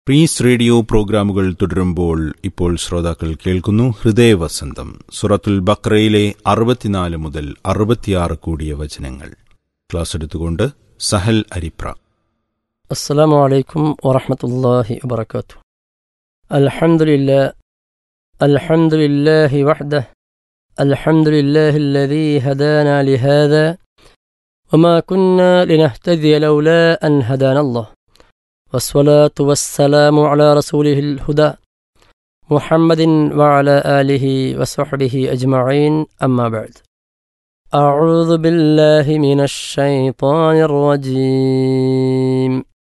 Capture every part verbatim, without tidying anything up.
Piece radio പ്രോഗ്രാമുകൾ തുടരുമ്പോൾ ഇപ്പോൾ ശ്രോതാക്കൾ കേൾക്കുന്നു ഹൃദയവസന്തം. സൂറത്തുൽ ബഖറയിലെ അറുപത്തിനാല് മുതൽ അറുപത്തിയാറ് കൂടിയ വചനങ്ങൾ ക്ലാസ് എടുത്തുകൊണ്ട് സഹൽ അരിപ്ര. അസ്സലാമു അലൈക്കും വറഹ്മത്തുള്ളാഹി വബറകാതുഹു. അൽഹംദുലില്ലാഹി അൽഹംദുലില്ലാഹി വഹ്ദഹു അൽഹംദുലില്ലാഹില്ലദീ ഹദാനാ ലിഹാദാ വമാ കുന്നാ ലിനഹ്തദിയ ലൗലാ അൻ ഹദാനല്ലാഹ് والصلاة والسلام على رسوله الهدى محمد وعلى آله وصحبه أجمعين أما بعد أعوذ بالله من الشيطان الرجيم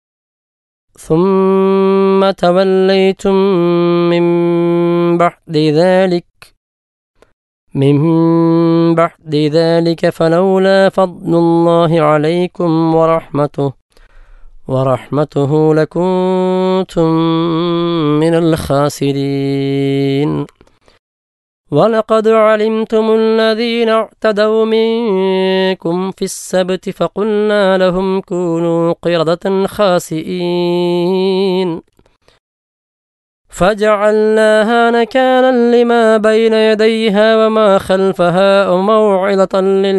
ثم توليتم من بعد ذلك من بعد ذلك فلولا فضل الله عليكم ورحمته ورحمته لكنتم من الخاسرين ولقد علمتم الذين اعتدوا منكم في السبت فقلنا لهم كونوا قردة خاسئين فجعلناها نكالا لما بين يديها وما خلفها وموعظة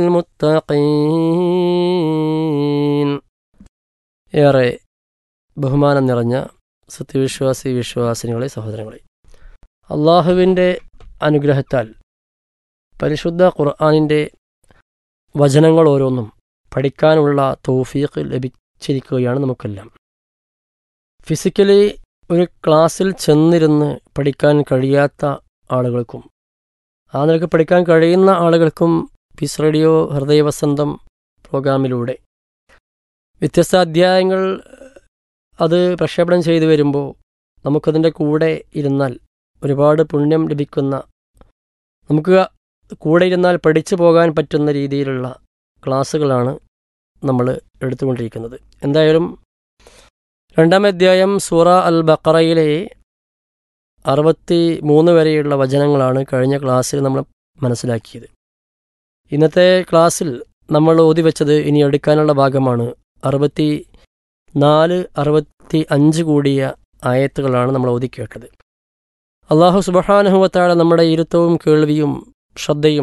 للمتقين. ഏറെ ബഹുമാനം നിറഞ്ഞ സത്യവിശ്വാസി വിശ്വാസിനികളെ, സഹോദരങ്ങളെ, അള്ളാഹുവിൻ്റെ അനുഗ്രഹത്താൽ പരിശുദ്ധ ഖുർആനിൻ്റെ വചനങ്ങൾ ഓരോന്നും പഠിക്കാനുള്ള തൗഫീഖ് ലഭിച്ചിരിക്കുകയാണ് നമുക്കെല്ലാം. ഫിസിക്കലി ഒരു ക്ലാസ്സിൽ ചെന്നിരുന്ന് പഠിക്കാൻ കഴിയാത്ത ആളുകൾക്കും ആ നിലക്ക് പഠിക്കാൻ കഴിയുന്ന ആളുകൾക്കും പീസ് റേഡിയോ ഹൃദയവസന്തം പ്രോഗ്രാമിലൂടെ വ്യത്യസ്ത അധ്യായങ്ങൾ അത് പ്രക്ഷേപണം ചെയ്തു വരുമ്പോൾ നമുക്കതിൻ്റെ കൂടെ ഇരുന്നാൽ ഒരുപാട് പുണ്യം ലഭിക്കുന്ന, നമുക്ക് കൂടെ ഇരുന്നാൽ പഠിച്ചു പോകാൻ പറ്റുന്ന രീതിയിലുള്ള ക്ലാസ്സുകളാണ് നമ്മൾ എടുത്തുകൊണ്ടിരിക്കുന്നത്. എന്തായാലും രണ്ടാം അധ്യായം സൂറ അൽ ബഖറയിലെ അറുപത്തി മൂന്ന് വരെയുള്ള വചനങ്ങളാണ് കഴിഞ്ഞ ക്ലാസ്സിൽ നമ്മൾ മനസ്സിലാക്കിയത്. ഇന്നത്തെ ക്ലാസ്സിൽ നമ്മൾ ഓതി വെച്ചത് ഇനി എടുക്കാനുള്ള ഭാഗമാണ്. അറുപത്തി നാല് അറുപത്തി അഞ്ച് കൂടിയ ആയത്തുകളാണ് നമ്മൾ ഓതി കേട്ടത്. അള്ളാഹു സുബ്ഹാനഹു വ തആല നമ്മുടെ ഇരുത്തവും കേൾവിയും ശ്രദ്ധയും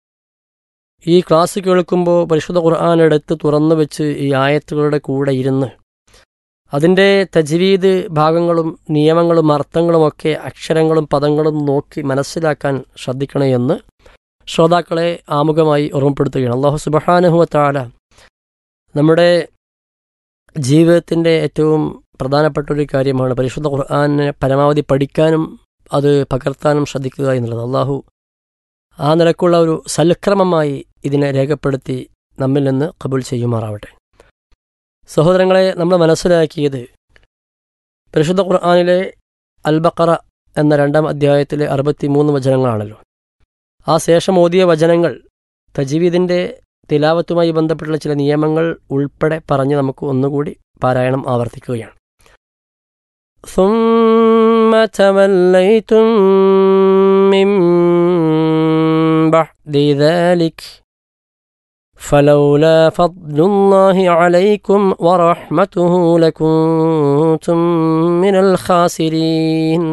ഈ ക്ലാസ് കേൾക്കുമ്പോൾ പരിശുദ്ധ ഖുർആൻ എടുത്ത് തുറന്നു വെച്ച് ഈ ആയത്തുകളുടെ കൂടെ ഇരുന്ന് അതിൻ്റെ തജ്വീദ് ഭാഗങ്ങളും നിയമങ്ങളും അർത്ഥങ്ങളുമൊക്കെ അക്ഷരങ്ങളും പദങ്ങളും നോക്കി മനസ്സിലാക്കാൻ ശ്രദ്ധിക്കണേ എന്ന് ശ്രോതാക്കളെ ആമുഖമായി ഓർമ്മപ്പെടുത്തുകയാണ്. അള്ളാഹു സുബ്ഹാനഹു വ തആല നമ്മുടെ ജീവിതത്തിൻ്റെ ഏറ്റവും പ്രധാനപ്പെട്ട ഒരു കാര്യമാണ് പരിശുദ്ധ ഖുർആനെ പരമാവധി പഠിക്കാനും അത് പകർത്താനും ശ്രദ്ധിക്കുക എന്നുള്ളത്. അള്ളാഹു ആ നിലക്കുള്ള ഒരു സൽക്രമമായി ഇതിനെ രേഖപ്പെടുത്തി നമ്മിൽ നിന്ന് ഖബൂൽ ചെയ്യുമാറാവട്ടെ. സഹോദരങ്ങളെ, നമ്മൾ മനസ്സിലാക്കിയത് പരിശുദ്ധ ഖുർആനിലെ അൽ ബഖറ എന്ന രണ്ടാം അധ്യായത്തിലെ അറുപത്തി മൂന്ന് വചനങ്ങളാണല്ലോ. ആ ശേഷം ഓതിയ വചനങ്ങൾ തജ്വീദിൻ്റെ തിലാവത്തുമായി ബന്ധപ്പെട്ടുള്ള ചില നിയമങ്ങൾ ഉൾപ്പെടെ പറഞ്ഞ് നമുക്ക് ഒന്നുകൂടി പാരായണം ആവർത്തിക്കുകയാണ്. ثم توليتم من بعد ذلك فلولا فضل الله عليكم ورحمته لكنتم من الخاسرين.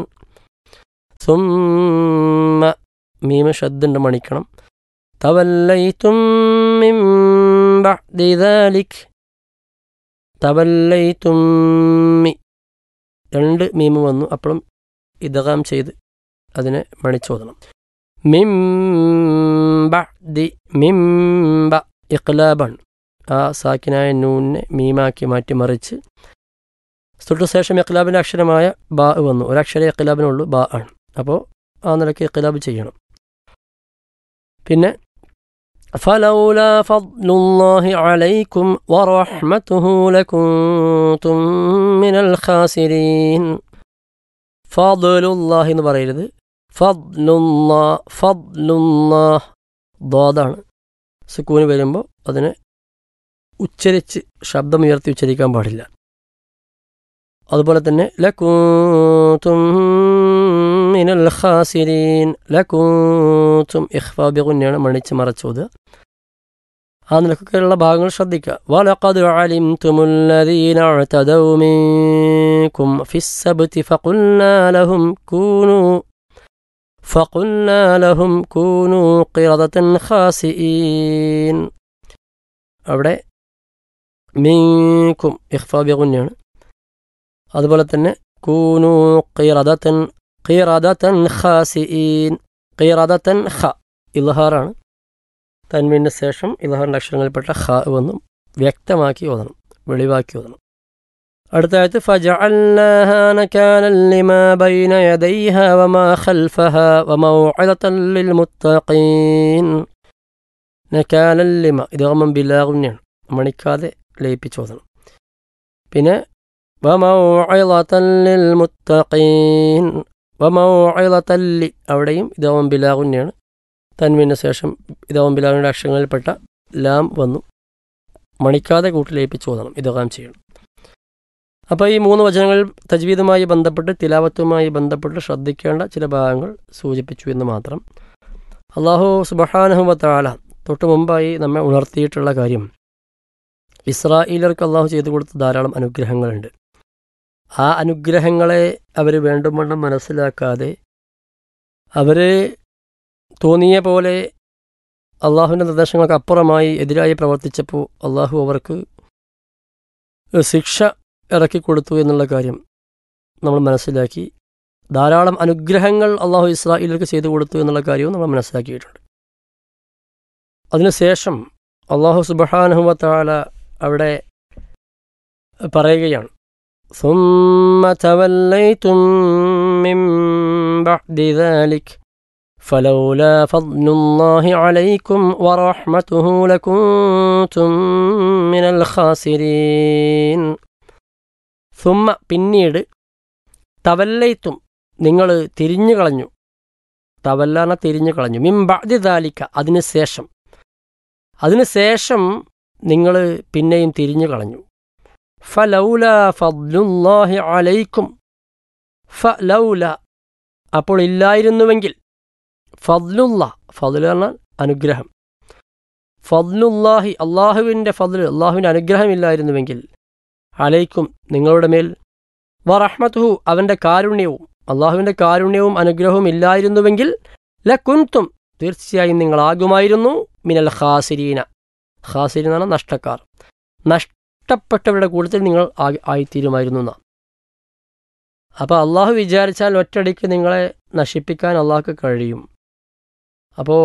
ثم മീമ ഷദ്ദുണ്ട്, മണിക്കണം. തവല്ലൈതും മിൻ ബഅദി ദാലിക്, തവല്ലൈതും മി രണ്ട് മീമ് വന്നു, അപ്പോഴും ഇദ്ഗാം ചെയ്ത് അതിനെ മണിച്ചോദണം. മിൻ ബഅദി, മിൻ ബ ഇഖ്ലാബാണ്. ആ സാക്കിനായ നൂനെ മീമാക്കി മാറ്റി മറിച്ച് തൊട്ട് ശേഷം ഇഖ്ലാബിൻ്റെ അക്ഷരമായ ബാ വന്നു. ഒരക്ഷരം ഇഖ്ലാബിനുള്ളൂ, ബാ ആണ്. അപ്പോൾ ആ നിലയ്ക്ക് ഇഖ്ലാബ് ചെയ്യണം. പിന്നെ ഫലൗലാ ഫദ്ലുല്ലാഹി അലൈക്കും വറഹ്മതുഹു ലകുൻതും മിനൽ ഖാസിരീൻ. ഫദ്ലുല്ലാഹി എന്ന് പറയരുത്, ഫദ്ലുല്ലാ, ഫദ്ലുല്ലാഹ് ദ്വാദാണ്. സുക്കൂന് വരുമ്പോൾ അതിനെ ഉച്ചരിച്ച് ശബ്ദമുയർത്തി ഉച്ചരിക്കാൻ പാടില്ല. അതുപോലെ തന്നെ ലകുൻതും മിനൽ ഖാസിരീൻ, ലകുൻതും ഇഖ്ഫാ ബിഗുന്നയാണ്, മണിച്ച് മറച്ചോത്. ആ നിലക്കൊക്കെയുള്ള ഭാഗങ്ങൾ ശ്രദ്ധിക്കുക. വലഖദ് അലിംതുമുല്ലദീന അഅ്തദൗ മിൻകും ഫിസ്സബ്തി ഫഖുൽനാ ലഹും കൂനൂ ഫഖുൽനാ ലഹും കൂനൂ ഖിറദതൻ ഖാസിഈൻ. അവിടെ മീൻകും ഇഖ്ഫാ ബിഗുന്നയാണ്. അതുപോലെ തന്നെ കൂനൂ ഖിറദതൻ ഖിറദതൻ ഖാസിഈൻ. ഖിറദതൻ ഖ ഇൽഹാറാണ്. തൻവീന് ശേഷം ഇൽഹാറിൻ്റെ അക്ഷരങ്ങളിൽപ്പെട്ട ഖ എന്നും വ്യക്തമാക്കി ഓതണം, വെളിവാക്കി ഓതണം. അടുത്ത ആയത്ത് ഫജഅൽനാഹാ നകാലൻ ലിമാ ബൈന യദൈഹാ വമാ ഖൽഫഹാ വമൗഇദതൻ ലിൽമുത്തഖീൻ. നകാലൻ ലിമാ ഇത് ഗമം ബിലാഗുന്നയാണ്, മണിക്കാതെ ലയിപ്പിച്ചോതണം. പിന്നെ വമൗഇദതൻ ലിൽമുത്തഖീൻ വമൗഇദതൻ ലി അവിടെയും ഇത് ഗമം ബിലാഗുന്നയാണ്. തൻവീന് ശേഷം ഇതാവും ബിലാഗിൻ്റെ അക്ഷരങ്ങളിൽപ്പെട്ട ലാം വന്നു, മണിക്കാതെ കൂട്ടി ലയിപ്പിച്ച് ഓതണം, ഇതോകാം ചെയ്യണം. അപ്പോൾ ഈ മൂന്ന് വചനങ്ങൾ തജ്വീദുമായി ബന്ധപ്പെട്ട് തിലാവത്തുമായി ബന്ധപ്പെട്ട് ശ്രദ്ധിക്കേണ്ട ചില ഭാഗങ്ങൾ സൂചിപ്പിച്ചു എന്ന് മാത്രം. അല്ലാഹു സുബ്ഹാനഹു വ തആല തൊട്ട് മുമ്പായി നമ്മെ ഉണർത്തിയിട്ടുള്ള കാര്യം, ഇസ്രായേലർക്ക് അല്ലാഹു ചെയ്തു കൊടുത്ത ധാരാളം അനുഗ്രഹങ്ങളുണ്ട്. ആ അനുഗ്രഹങ്ങളെ അവർ വേണ്ടുവണ്ണം മനസ്സിലാക്കാതെ അവർ തോന്നിയ പോലെ അള്ളാഹുവിൻ്റെ നിർദ്ദേശങ്ങൾക്ക് അപ്പുറമായി എതിരായി പ്രവർത്തിച്ചപ്പോൾ അള്ളാഹു അവർക്ക് ശിക്ഷ ഇറക്കിക്കൊടുത്തു എന്നുള്ള കാര്യം നമ്മൾ മനസ്സിലാക്കി. ധാരാളം അനുഗ്രഹങ്ങൾ അള്ളാഹു ഇസ്രായേലിലേക്ക് ചെയ്തു കൊടുത്തു എന്നുള്ള കാര്യവും നമ്മൾ മനസ്സിലാക്കിയിട്ടുണ്ട്. അതിനുശേഷം അള്ളാഹു സുബ്ഹാനഹു വ തആല അവിടെ പറയുകയാണ്, ثم توليتم من بعد ذلك فلولا فضل الله عليكم ورحمته لكنتم من الخاسرين. ثم പിന്നീട് തവല്ലൈത്തും നിങ്ങൾ തിരിഞ്ഞു കളഞ്ഞു. തവല്ലാന തിരിഞ്ഞു കളഞ്ഞു. മിൻ ബഅദി ദാലിക അതിനുശേഷം അതിനുശേഷം നിങ്ങൾ പിന്നെയും തിരിഞ്ഞു കളഞ്ഞു. ഫലൗല ഫദ്ലുല്ലാഹി അലൈക്കും ഫലൗല അപ്പോൾ ഇല്ലായിരുന്നുവെങ്കിൽ ഫദ്ലുല്ലാ ഫദ്ല് പറഞ്ഞാൽ അനുഗ്രഹം. ഫദ്ലുല്ലാഹി അള്ളാഹുവിൻ്റെ ഫദ്ല് അള്ളാഹുവിൻ്റെ അനുഗ്രഹമില്ലായിരുന്നുവെങ്കിൽ അലൈക്കും നിങ്ങളുടെ മേൽ വറഹ്മത്തുഹു അവൻ്റെ കാരുണ്യവും അള്ളാഹുവിൻ്റെ കാരുണ്യവും അനുഗ്രഹവും ഇല്ലായിരുന്നുവെങ്കിൽ ലകുൻതും തീർച്ചയായും നിങ്ങളാകുമായിരുന്നു മിനൽ ഖാസിരീന. ഖാസിരീൻ എന്നാണ് നഷ്ടക്കാർ, നഷ്ടപ്പെട്ടവരുടെ കൂട്ടത്തിൽ നിങ്ങൾ ആയിത്തീരുമായിരുന്നു എന്നാണ്. അപ്പോൾ അള്ളാഹു വിചാരിച്ചാൽ ഒറ്റയടിക്ക് നിങ്ങളെ നശിപ്പിക്കാൻ അള്ളാഹ്ക്ക് കഴിയും. അപ്പോൾ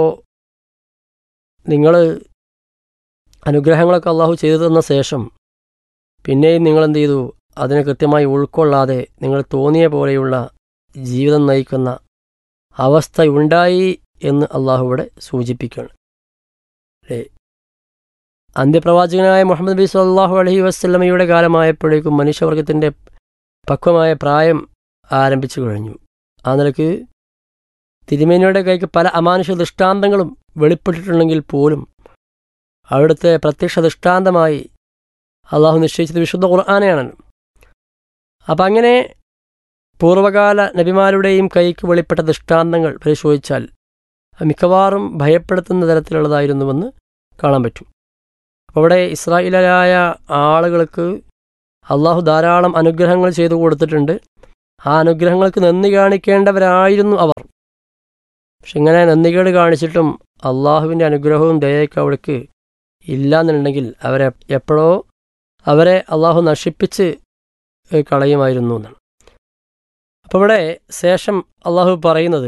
നിങ്ങൾ അനുഗ്രഹങ്ങളൊക്കെ അള്ളാഹു ചെയ്തു തന്ന ശേഷം പിന്നെയും നിങ്ങളെന്ത് ചെയ്തു? അതിനെ കൃത്യമായി ഉൾക്കൊള്ളാതെ നിങ്ങൾ തോന്നിയ പോലെയുള്ള ജീവിതം നയിക്കുന്ന അവസ്ഥ ഉണ്ടായി എന്ന് അള്ളാഹു ഇവിടെ സൂചിപ്പിക്കുകയാണ്. അല്ലേ? അന്ത്യപ്രവാചകനായ മുഹമ്മദ് നബി സല്ലല്ലാഹു അലൈഹി വസല്ലമയുടെ കാലമായപ്പോഴേക്കും മനുഷ്യവർഗത്തിൻ്റെ പക്വമായ പ്രായം ആരംഭിച്ചു കഴിഞ്ഞു. ആ നിലക്ക് തിരുമേനിയുടെ കൈക്ക് പല അമാനുഷ ദൃഷ്ടാന്തങ്ങളും വെളിപ്പെട്ടിട്ടുണ്ടെങ്കിൽ പോലും അവിടുത്തെ പ്രത്യക്ഷ ദൃഷ്ടാന്തമായി അള്ളാഹു നിശ്ചയിച്ചത് വിശുദ്ധ ഖുർആനെയാണല്ലോ. അപ്പം അങ്ങനെ പൂർവ്വകാല നബിമാരുടെയും കൈക്ക് വെളിപ്പെട്ട ദൃഷ്ടാന്തങ്ങൾ പരിശോധിച്ചാൽ മിക്കവാറും ഭയപ്പെടുത്തുന്ന തരത്തിലുള്ളതായിരുന്നുവെന്ന് കാണാൻ പറ്റും. അപ്പോൾ അവിടെ ഇസ്രായേലായ ആളുകൾക്ക് അള്ളാഹു ധാരാളം അനുഗ്രഹങ്ങൾ ചെയ്തു കൊടുത്തിട്ടുണ്ട്. ആ അനുഗ്രഹങ്ങൾക്ക് നന്ദി കാണിക്കേണ്ടവരായിരുന്നു അവർ. പക്ഷെ ഇങ്ങനെ നന്ദികേട് കാണിച്ചിട്ടും അള്ളാഹുവിൻ്റെ അനുഗ്രഹവും ദയയൊക്കെ അവിടേക്ക് ഇല്ലയെന്നുണ്ടെങ്കിൽ അവരെ എപ്പോഴോ അവരെ അള്ളാഹു നശിപ്പിച്ച് കളയുമായിരുന്നു എന്നാണ്. അപ്പോൾ ഇവിടെ ശേഷം അള്ളാഹു പറയുന്നത്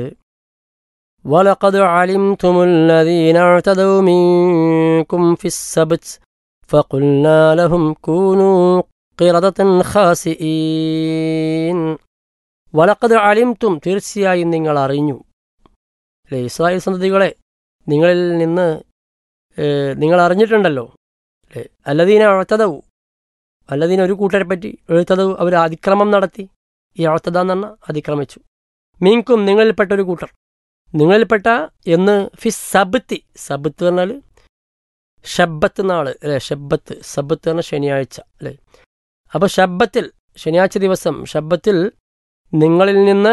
വലഖദ് അലിംതുമുല്ലദീന അഅ്തദൗ മിൻകും ഫിസ്സബ്ത് ഫഖുൽനാ ലഹും കൂനൂ ഖിറദതൻ ഖാസിഈൻ. വലഖദ് അലിംതും തീർച്ചയായും നിങ്ങൾ അറിഞ്ഞു. അല്ലേ? ഇസ്രായേൽ സന്തതികളെ നിങ്ങളിൽ നിന്ന് നിങ്ങൾ അറിഞ്ഞിട്ടുണ്ടല്ലോ. അല്ലേ? അല്ലദീന അഅ്തദൗ അല്ലദീന ഒരു കൂട്ടരെ പറ്റി എഴുത്തതവ് അവർ അതിക്രമം നടത്തി. ഈ അഅ്തദ എന്ന് പറഞ്ഞാൽ അതിക്രമിച്ചു. മീൻകും നിങ്ങളിൽപ്പെട്ടൊരു കൂട്ടർ, നിങ്ങളിൽപ്പെട്ട എന്ന് ഫിസ് സബ്ത്തി സബ്ത്ത് പറഞ്ഞാൽ ഷബ്ബത്ത് നാള് അല്ലേ? ഷബ്ബത്ത് സബ്ത്ത് പറഞ്ഞാൽ ശനിയാഴ്ച അല്ലേ? അപ്പോൾ ഷബ്ബത്തിൽ ശനിയാഴ്ച ദിവസം ഷബ്ബത്തിൽ നിങ്ങളിൽ നിന്ന്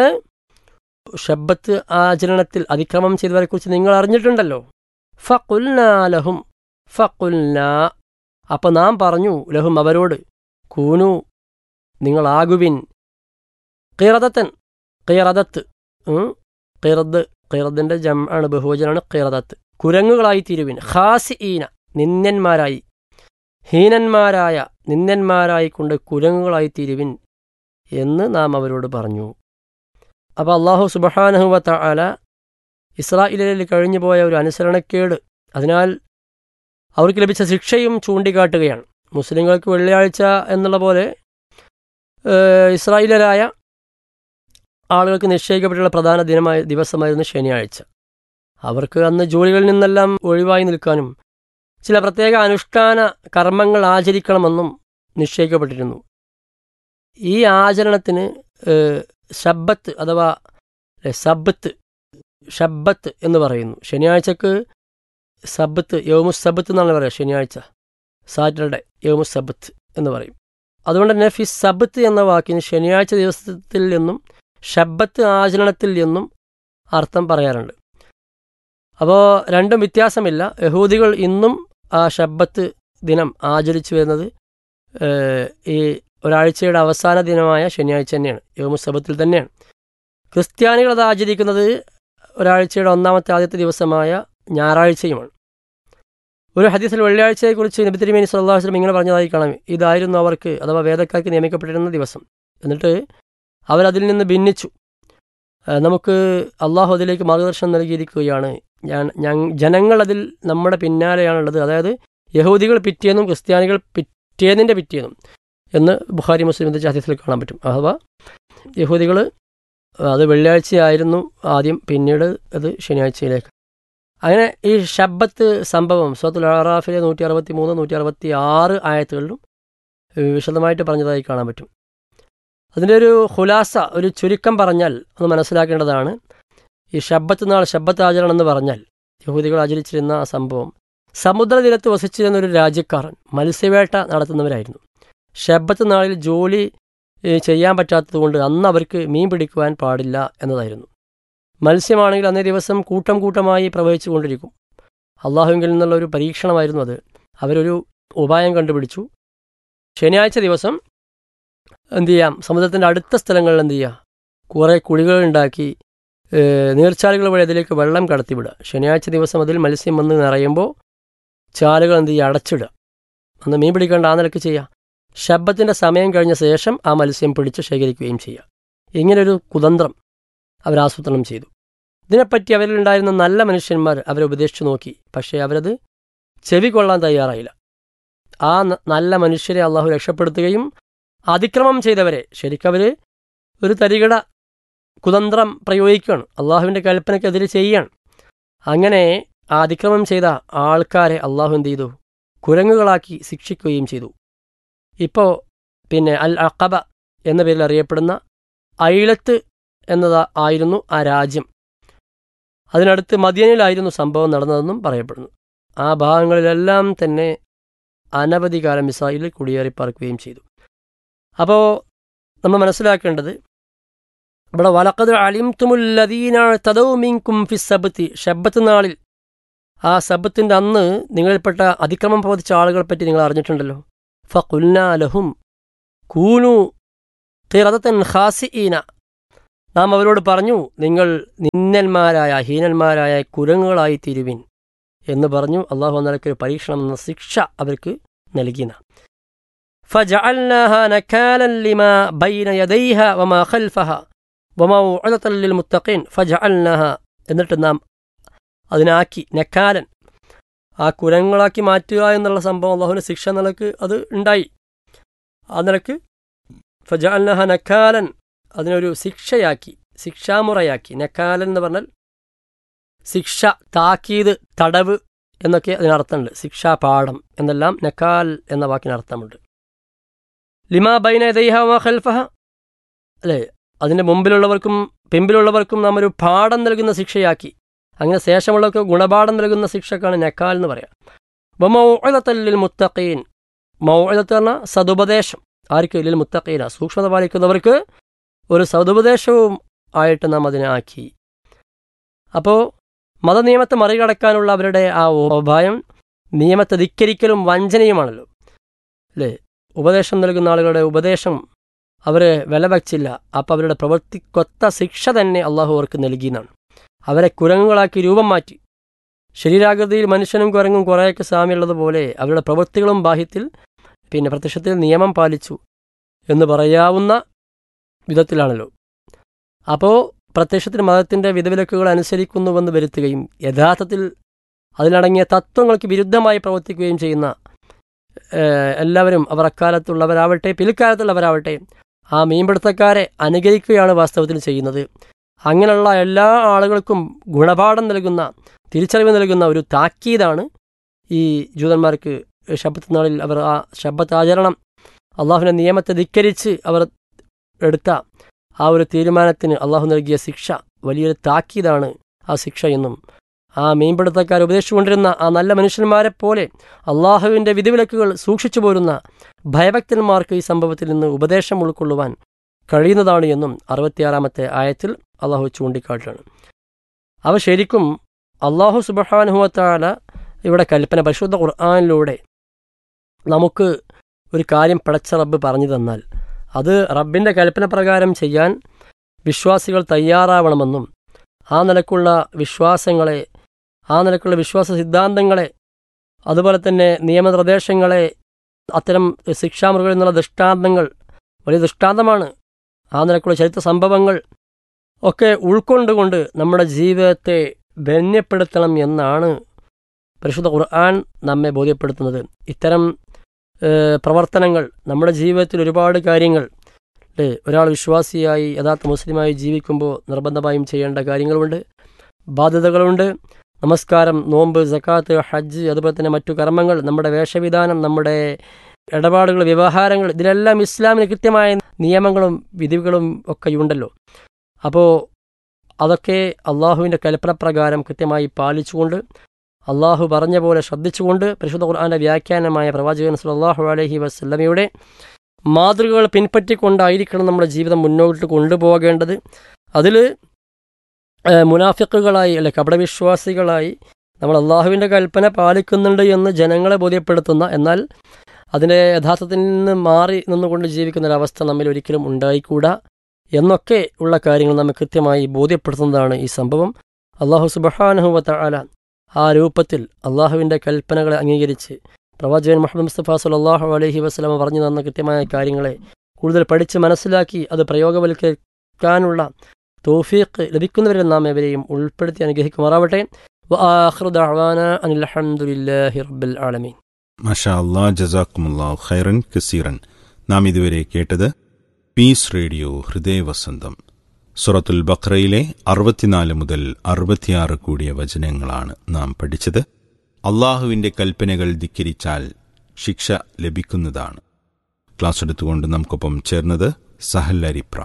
ഷബ്ബത്ത് ആചരണത്തിൽ അതിക്രമം ചെയ്തവരെക്കുറിച്ച് നിങ്ങൾ അറിഞ്ഞിട്ടുണ്ടല്ലോ. ഫഖുൽനാ ലഹും ഫഖുൽന, അപ്പം നാം പറഞ്ഞു ലഹും അവരോട്, കൂനു നിങ്ങളാകുവിൻ ഖിറദത്തൻ, ഖിറദത്ത്, ഖിറദ് ഖിറദിൻ്റെ ജം ആണ്, ബഹുവചനാണ് ഖിറദത്ത്, കുരങ്ങുകളായി തീരുവിൻ, ഖാസിഈന നിന്ദന്മാരായി, ഹീനന്മാരായ നിന്ദന്മാരായി കൊണ്ട് കുരങ്ങുകളായി തീരുവിൻ എന്ന് നാം അവരോട് പറഞ്ഞു. അപ്പോൾ അല്ലാഹു സുബ്ഹാനഹു വ തആല ഇസ്രായേലിൽ കഴിഞ്ഞു പോയ ഒരു അനുസരണക്കേട്, അതിനാൽ അവർക്ക് ലഭിച്ച ശിക്ഷയും ചൂണ്ടിക്കാട്ടുകയാണ്. മുസ്ലിങ്ങൾക്ക് വെള്ളിയാഴ്ച എന്നുള്ള പോലെ ഇസ്രായേലരായ ആളുകൾക്ക് നിശ്ചയിക്കപ്പെട്ടുള്ള പ്രധാന ദിനമായ ദിവസമായിരുന്നു ശനിയാഴ്ച. അവർക്ക് അന്ന് ജോലികളിൽ നിന്നെല്ലാം ഒഴിവായി നിൽക്കാനും ചില പ്രത്യേക അനുഷ്ഠാന കർമ്മങ്ങൾ ആചരിക്കണമെന്നും നിശ്ചയിക്കപ്പെട്ടിരുന്നു. ഈ ആചരണത്തിന് ശബ്ബത്ത് അഥവാ സബ്ബത്ത് ഷബ്ബത്ത് എന്ന് പറയുന്നു. ശനിയാഴ്ചക്ക് സബ്ബത്ത്, യൗമുസ് സബ്ബത്ത് എന്നാണ് പറയുക. ശനിയാഴ്ച സാറ്റർഡേ യൗമുസ് സബ്ബത്ത് എന്ന് പറയും. അതുകൊണ്ട് തന്നെ ഫി സബ്ബത്ത് എന്ന വാക്കിന് ശനിയാഴ്ച ദിവസത്തിൽ നിന്നും ഷബ്ബത്ത് ആചരണത്തിൽ നിന്നും അർത്ഥം പറയാറുണ്ട്. അപ്പോൾ രണ്ടും വ്യത്യാസമില്ല. യഹൂദികൾ ഇന്നും ആ ഷബ്ബത്ത് ദിനം ആചരിച്ചു വരുന്നത് ഈ ഒരാഴ്ചയുടെ അവസാന ദിനമായ ശനിയാഴ്ച തന്നെയാണ്, യൗമുസ് സബ്ബത്തിൽ തന്നെയാണ്. ക്രിസ്ത്യാനികൾ അത് ആചരിക്കുന്നത് ഒരാഴ്ചയുടെ ഒന്നാമത്തെ ആദ്യത്തെ ദിവസമായ ഞായറാഴ്ചയുമാണ്. ഒരു ഹദീസിൽ വെള്ളിയാഴ്ചയെക്കുറിച്ച് നബി തിരുമേനി സ്വല്ലല്ലാഹു അലൈഹി വസല്ലം ഇങ്ങനെ പറഞ്ഞതായി കാണാം. ഇതായിരുന്നു അവർക്ക് അഥവാ വേദക്കാർക്ക് നിയമിക്കപ്പെട്ടിരുന്ന ദിവസം. എന്നിട്ട് അവരതിൽ നിന്ന് ഭിന്നിച്ചു. നമുക്ക് അള്ളാഹു അതിലേക്ക് മാർഗദർശനം നൽകിയിരിക്കുകയാണ്. ഞാൻ ജനങ്ങൾ അതിൽ നമ്മുടെ പിന്നാലെയാണുള്ളത്, അതായത് യഹൂദികൾ പിറ്റേന്നും ക്രിസ്ത്യാനികൾ പിറ്റേന്നിൻ്റെ പിറ്റേന്നും എന്ന് ബുഖാരി മുസ്ലിം എന്ന ഹദീസിൽ കാണാൻ പറ്റും. അഥവാ യഹൂദികൾ അത് വെള്ളിയാഴ്ചയായിരുന്നു ആദ്യം, പിന്നീട് അത് ശനിയാഴ്ചയിലേക്ക്. അങ്ങനെ ഈ ഷബ്ബത്ത് സംഭവം സൂറത്തുൽ അറാഫിലെ നൂറ്റി അറുപത്തി മൂന്ന് നൂറ്റി അറുപത്തി ആറ് ആയത്തുകളിലും വിശദമായിട്ട് പറഞ്ഞതായി കാണാൻ പറ്റും. അതിൻ്റെ ഒരു ഖുലാസ, ഒരു ചുരുക്കം പറഞ്ഞാൽ ഒന്ന് മനസ്സിലാക്കേണ്ടതാണ്. ഈ ഷബ്ബത്ത് നാൾ, ഷബ്ബത്ത് ആചരണം എന്ന് പറഞ്ഞാൽ യഹൂദികൾ ആചരിച്ചിരുന്ന ആ സംഭവം, സമുദ്രതീരത്ത് വസിച്ചിരുന്ന ഒരു രാജ്യക്കാരൻ മത്സ്യവേട്ട നടത്തുന്നവരായിരുന്നു. ഷബ്ബത്ത് നാളിൽ ജോലി ചെയ്യാൻ പറ്റാത്തതുകൊണ്ട് അന്ന് അവർക്ക് മീൻ പിടിക്കുവാൻ പാടില്ല എന്നതായിരുന്നു. മത്സ്യമാണെങ്കിൽ അന്നേ ദിവസം കൂട്ടം കൂട്ടമായി പ്രവഹിച്ചു കൊണ്ടിരിക്കും. അള്ളാഹുവിൽ നിന്നുള്ള ഒരു പരീക്ഷണമായിരുന്നു അത്. അവരൊരു ഉപായം കണ്ടുപിടിച്ചു. ശനിയാഴ്ച ദിവസം എന്തു ചെയ്യാം, സമുദ്രത്തിൻ്റെ അടുത്ത സ്ഥലങ്ങളിൽ എന്തു ചെയ്യുക, കുറേ കുഴികൾ ഉണ്ടാക്കി നീർച്ചാലുകൾ വഴി അതിലേക്ക് വെള്ളം കടത്തിവിടുക. ശനിയാഴ്ച ദിവസം അതിൽ മത്സ്യം വന്ന് നിറയുമ്പോൾ ചാലുകൾ എന്ത് ചെയ്യുക, അടച്ചിടുക. അന്ന് മീൻ പിടിക്കേണ്ട ആ നിലയ്ക്ക് ചെയ്യുക. ശബ്ബത്തിൻ്റെ സമയം കഴിഞ്ഞ ശേഷം ആ മത്സ്യം പിടിച്ച് ശേഖരിക്കുകയും ചെയ്യുക. ഇങ്ങനൊരു കുതന്ത്രം അവരാസൂത്രണം ചെയ്തു. ഇതിനെപ്പറ്റി അവരിലുണ്ടായിരുന്ന നല്ല മനുഷ്യന്മാർ അവരെ ഉപദേശിച്ചു നോക്കി. പക്ഷേ അവരത് ചെവി കൊള്ളാൻ തയ്യാറായില്ല. ആ നല്ല മനുഷ്യരെ അള്ളാഹു രക്ഷപ്പെടുത്തുകയും അതിക്രമം ചെയ്തവരെ ശരിക്കും അവർ ഒരു തരികിട കുതന്ത്രം പ്രയോഗിക്കുകയാണ്, അള്ളാഹുവിൻ്റെ കൽപ്പനയ്ക്കെതിരെ ചെയ്യുകയാണ്. അങ്ങനെ ആ അതിക്രമം ചെയ്ത ആൾക്കാരെ അള്ളാഹു എന്ത് ചെയ്തു, കുരങ്ങുകളാക്കി ശിക്ഷിക്കുകയും ചെയ്തു. ഇപ്പോൾ പിന്നെ അൽ അഖബ എന്ന പേരിൽ അറിയപ്പെടുന്ന ഐലത്ത് എന്നതാ ആയിരുന്നു ആ രാജ്യം. അതിനടുത്ത് മദീനയിലായിരുന്നു സംഭവം നടന്നതെന്നും പറയപ്പെടുന്നു. ആ ഭാഗങ്ങളിലെല്ലാം തന്നെ അനവധി കാലം ഇസ്രായേലിൽ കുടിയേറിപ്പാർക്കുകയും ചെയ്തു. അപ്പോൾ നമ്മൾ മനസ്സിലാക്കേണ്ടത് ഇവിടെ വലഖദ് അലിംതുമുല്ലദീന തദൗ മിൻകും ഫിസ്സബ്തി, ശബ്ബത്ത് നാളിൽ, ആ സബ്ബത്തിൻ്റെ അന്ന് നിങ്ങളിൽപ്പെട്ട അതിക്രമം പ്രവർത്തിച്ച ആളുകളെ പറ്റി നിങ്ങൾ അറിഞ്ഞിട്ടുണ്ടല്ലോ. ഫഖുൽനാ ലഹും കൂനു ഖിറദതൻ ഖാസിഈന, നാം അവരോട് പറഞ്ഞു നിങ്ങൾ നിന്ദന്മാരായ ഹീനന്മാരായ കുരങ്ങുകളായി തീരുവിൻ എന്ന് പറഞ്ഞു. അള്ളാഹു നിലക്കൊരു പരീക്ഷണം എന്ന ശിക്ഷ അവർക്ക് നൽകിന. ഫജഅൽനാഹാ നകാലൻ ലിമാ ബൈന യദൈഹാ വമാ ഖൽഫഹാ വമൗഇദതൻ ലിൽമുത്തഖീൻ. ഫജഅൽനാഹാ, എന്നിട്ട് നാം അതിനാക്കി, നക്കാലൻ ആ കുരങ്ങുകളാക്കി മാറ്റുക എന്നുള്ള സംഭവം അള്ളാഹുവിൻ്റെ ശിക്ഷ നിലക്ക് അത് ഉണ്ടായി. ആ നിലക്ക് ഫജഅൽനാഹാ നക്കാലൻ, അതിനൊരു ശിക്ഷയാക്കി, ശിക്ഷാമുറയാക്കി. നക്കാലൻ എന്ന് പറഞ്ഞാൽ ശിക്ഷ, താക്കീത്, തടവ് എന്നൊക്കെ അതിനർത്ഥമുണ്ട്. ശിക്ഷാപാഠം എന്നെല്ലാം നക്കാൽ എന്ന വാക്കിനർത്ഥമുണ്ട്. ലിമാ ബൈന യദൈഹാ വമാ ഖൽഫഹാ, അല്ലേ, അതിൻ്റെ മുമ്പിലുള്ളവർക്കും പിമ്പിലുള്ളവർക്കും നാം ഒരു പാഠം നൽകുന്ന ശിക്ഷയാക്കി. അങ്ങനെ ശേഷമുള്ളവർക്ക് ഗുണപാഠം നൽകുന്ന ശിക്ഷക്കാണ് നക്കാൽ എന്ന് പറയാം. വമൗഇദതൻ ലിൽമുത്തഖീൻ, മൗഇദത്ത് പറഞ്ഞാൽ സതുപദേശം. ആർക്ക്? ലിൽ മുത്തഖീന, സൂക്ഷ്മത പാലിക്കുന്നവർക്ക് ഒരു സതുപദേശവും ആയിട്ട് നാം അതിനെ ആക്കി. അപ്പോൾ മതനിയമത്തെ മറികടക്കാനുള്ള അവരുടെ ആ ഉപായം നിയമത്തെ ധിക്കരിക്കലും വഞ്ചനയുമാണല്ലോ അല്ലേ. ഉപദേശം നൽകുന്ന ആളുകളുടെ ഉപദേശം അവർ വില വച്ചില്ല. അപ്പോൾ അവരുടെ പ്രവൃത്തിക്കൊത്ത ശിക്ഷ തന്നെ അള്ളാഹു അവർക്ക് നൽകിയെന്നാണ്. അവരെ കുരങ്ങുകളാക്കി രൂപം മാറ്റി. ശരീരാകൃതിയിൽ മനുഷ്യനും കുരങ്ങും കുറേയൊക്കെ സാമ്യമുള്ളതുപോലെ അവരുടെ പ്രവൃത്തികളും ബാഹ്യത്തിൽ പിന്നെ പ്രത്യക്ഷത്തിൽ നിയമം പാലിച്ചു എന്ന് പറയാവുന്ന വിധത്തിലാണല്ലോ. അപ്പോൾ പ്രത്യക്ഷത്തിൽ മതത്തിൻ്റെ വിധവിലക്കുകൾ അനുസരിക്കുന്നുവെന്ന് വരുത്തുകയും യഥാർത്ഥത്തിൽ അതിലടങ്ങിയ തത്വങ്ങൾക്ക് വിരുദ്ധമായി പ്രവർത്തിക്കുകയും ചെയ്യുന്ന എല്ലാവരും അവർ അക്കാലത്തുള്ളവരാവട്ടെ പിൽക്കാലത്തുള്ളവരാവട്ടെ ആ മീൻപിടുത്തക്കാരെ അനുകരിക്കുകയാണ് വാസ്തവത്തിൽ ചെയ്യുന്നത്. അങ്ങനെയുള്ള എല്ലാ ആളുകൾക്കും ഗുണപാഠം നൽകുന്ന തിരിച്ചറിവ് നൽകുന്ന ഒരു താക്കീതാണ് ഈ ജൂതന്മാർക്ക് ശബ്ബത്ത് നാളിൽ അവർ ആ ശബ്ബത്ത് ആചരണം അള്ളാഹുവിൻ്റെ നിയമത്തെ ധിക്കരിച്ച് അവർ എടുത്ത ആ ഒരു തീരുമാനത്തിന് അള്ളാഹു നൽകിയ ശിക്ഷ വലിയൊരു താക്കീതാണ് ആ ശിക്ഷ എന്നും ആ മീൻപിടുത്തക്കാർ ഉപദേശിച്ചുകൊണ്ടിരുന്ന ആ നല്ല മനുഷ്യന്മാരെ പോലെ അള്ളാഹുവിൻ്റെ വിധിവിലക്കുകൾ സൂക്ഷിച്ചു പോരുന്ന ഭയഭക്തന്മാർക്ക് ഈ സംഭവത്തിൽ നിന്ന് ഉപദേശം ഉൾക്കൊള്ളുവാൻ കഴിയുന്നതാണ് എന്നും അറുപത്തിയാറാമത്തെ ആയത്തിൽ അള്ളാഹു ചൂണ്ടിക്കാട്ടുകയാണ്. അവ ശരിക്കും അള്ളാഹു സുബ്ഹാനഹു വ തആല ഇവിടെ കൽപ്പന പരിശുദ്ധ ഖുർആനിലൂടെ നമുക്ക് ഒരു കാര്യം പടച്ച റബ്ബ് പറഞ്ഞു തന്നാൽ അത് റബ്ബിൻ്റെ കൽപ്പന പ്രകാരം ചെയ്യാൻ വിശ്വാസികൾ തയ്യാറാവണമെന്നും ആ നിലക്കുള്ള വിശ്വാസങ്ങളെ ആ നിലക്കുള്ള വിശ്വാസ സിദ്ധാന്തങ്ങളെ അതുപോലെ തന്നെ നിയമനിർദ്ദേശങ്ങളെ അത്തരം ശിക്ഷാമൃഗങ്ങളിൽ നിന്നുള്ള ദൃഷ്ടാന്തങ്ങൾ വലിയ ദൃഷ്ടാന്തമാണ്. ആ നിലക്കുള്ള ചരിത്ര സംഭവങ്ങൾ ഒക്കെ ഉൾക്കൊണ്ടുകൊണ്ട് നമ്മുടെ ജീവിതത്തെ ധന്യപ്പെടുത്തണം എന്നാണ് പരിശുദ്ധ ഖുർആൻ നമ്മെ ബോധ്യപ്പെടുത്തുന്നത്. ഇത്തരം പ്രവർത്തനങ്ങൾ നമ്മുടെ ജീവിതത്തിൽ ഒരുപാട് കാര്യങ്ങൾ അല്ലേ ഒരാൾ വിശ്വാസിയായി യഥാർത്ഥ മുസ്ലിമായി ജീവിക്കുമ്പോൾ നിർബന്ധമായും ചെയ്യേണ്ട കാര്യങ്ങളുണ്ട്, ബാധ്യതകളുണ്ട്. നമസ്കാരം, നോമ്പ്, സക്കാത്ത്, ഹജ്ജ്, അതുപോലെ തന്നെ മറ്റു കർമ്മങ്ങൾ, നമ്മുടെ വേഷവിധാനം, നമ്മുടെ ഇടപാടുകൾ, വ്യവഹാരങ്ങൾ, ഇതിലെല്ലാം ഇസ്ലാമിന് കൃത്യമായ നിയമങ്ങളും വിധികളും ഒക്കെ ഉണ്ടല്ലോ. അപ്പോൾ അതൊക്കെ അള്ളാഹുവിൻ്റെ കൽപ്പനപ്രകാരം കൃത്യമായി പാലിച്ചുകൊണ്ട് അള്ളാഹു പറഞ്ഞ പോലെ ശ്രദ്ധിച്ചുകൊണ്ട് പരിശുദ്ധ ഖുർആൻ്റെ വ്യാഖ്യാനമായ പ്രവാചകൻ സല്ലല്ലാഹു അലൈഹി വസല്ലമയുടെ മാതൃകകൾ പിൻപറ്റിക്കൊണ്ടായിരിക്കണം നമ്മുടെ ജീവിതം മുന്നോട്ട് കൊണ്ടുപോകേണ്ടത്. അതിൽ മുനാഫിക്കുകളായി അല്ലെ കപടവിശ്വാസികളായി നമ്മൾ അള്ളാഹുവിൻ്റെ കൽപ്പന പാലിക്കുന്നുണ്ട് എന്ന് ജനങ്ങളെ ബോധ്യപ്പെടുത്തുന്ന എന്നാൽ അതിൻ്റെ യഥാർത്ഥത്തിൽ നിന്ന് മാറി നിന്നുകൊണ്ട് ജീവിക്കുന്ന ഒരവസ്ഥ നമ്മിൽ ഒരിക്കലും ഉണ്ടായിക്കൂടാ എന്നൊക്കെ ഉള്ള കാര്യങ്ങൾ നമ്മെ കൃത്യമായി ബോധ്യപ്പെടുത്തുന്നതാണ് ഈ സംഭവം. അള്ളാഹു സുബ്ഹാനഹു വ തആല ആ രൂപത്തിൽ അള്ളാഹുവിൻ്റെ കൽപ്പനകളെ അംഗീകരിച്ച് പ്രവാചകൻ മുഹമ്മദ് മുസ്തഫ സല്ലല്ലാഹു അലൈഹി വസല്ലമ പറഞ്ഞു തന്ന കൃത്യമായ കാര്യങ്ങളെ കൂടുതൽ പഠിച്ച് മനസ്സിലാക്കി അത് പ്രയോഗവൽക്കരിക്കാനുള്ള തൗഫീഖ് ലഭിക്കുന്നവരിൽ നാം എവരെയും ഉൾപ്പെടുത്തി അനുഗ്രഹിക്കുമാറാവട്ടെ. വആഖിറു ദഅവാനാ അനിൽ ഹംദുലില്ലാഹി റബ്ബിൽ ആലമീൻ. മാഷാ അല്ലാഹ്, ജസാക്കുമുല്ലാഹു ഖൈറൻ കസീറൻ. നാം ഇതുവരെ കേട്ടത് പീസ് റേഡിയോ ഹൃദയവസന്തം സൂറത്തുൽ ബഖറയിലെ അറുപത്തിനാല് മുതൽ അറുപത്തിയാറ് കൂടിയ വചനങ്ങളാണ് നാം പഠിച്ചത്. അള്ളാഹുവിൻ്റെ കൽപ്പനകൾ ധിക്കരിച്ചാൽ ശിക്ഷ ലഭിക്കുന്നതാണ്. ക്ലാസ് എടുത്തുകൊണ്ട് നമുക്കൊപ്പം ചേർന്നത് സഹൽ അരിപ്ര.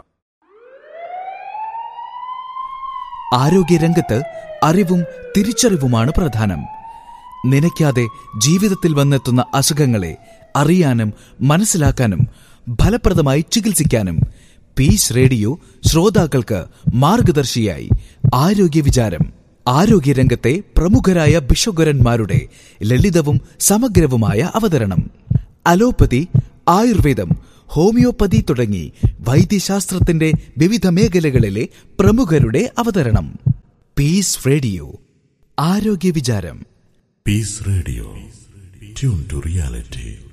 ആരോഗ്യരംഗത്ത് അറിവും തിരിച്ചറിവുമാണ് പ്രധാനം. നനയ്ക്കാതെ ജീവിതത്തിൽ വന്നെത്തുന്ന അസുഖങ്ങളെ അറിയാനും മനസ്സിലാക്കാനും ഫലപ്രദമായി ചികിത്സിക്കാനും പീസ് റേഡിയോ ശ്രോതാക്കൾക്ക് മാർഗദർശിയായി ആരോഗ്യ വിചാരം. ആരോഗ്യരംഗത്തെ പ്രമുഖരായ ഭിഷഗ്വരന്മാരുടെ ലളിതവും സമഗ്രവുമായ അവതരണം. അലോപ്പതി, ആയുർവേദം, ഹോമിയോപ്പതി തുടങ്ങി വൈദ്യശാസ്ത്രത്തിന്റെ വിവിധ മേഖലകളിലെ പ്രമുഖരുടെ അവതരണം. പീസ് റേഡിയോ ആരോഗ്യ വിചാരം. Piece radio, tune to reality.